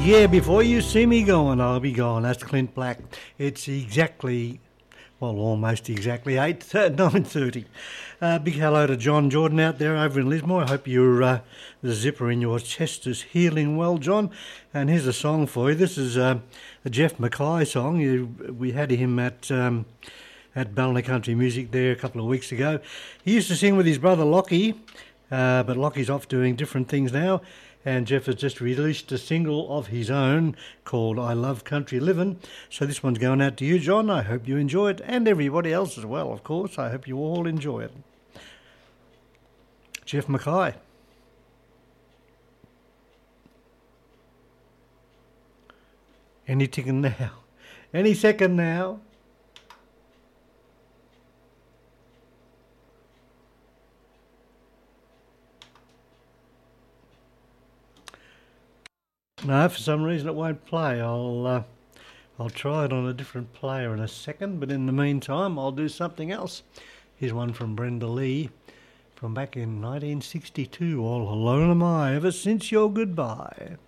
Yeah, before you see me going, I'll be gone. That's Clint Black. It's exactly, well, almost exactly 9:30. Big hello to John Jordan out there over in Lismore. I hope the zipper in your chest is healing well, John. And here's a song for you. This is a Jeff Mackay song. We had him at Ballina Country Music there a couple of weeks ago. He used to sing with his brother Lockie, but Lockie's off doing different things now. And Jeff has just released a single of his own called I Love Country Livin'. So this one's going out to you, John. I hope you enjoy it, and everybody else as well, of course. I hope you all enjoy it. Jeff Mackay. Any ticking now. Any second now. No, for some reason it won't play. I'll try it on a different player in a second, but in the meantime I'll do something else. Here's one from Brenda Lee from back in 1962. All alone am I ever since your goodbye.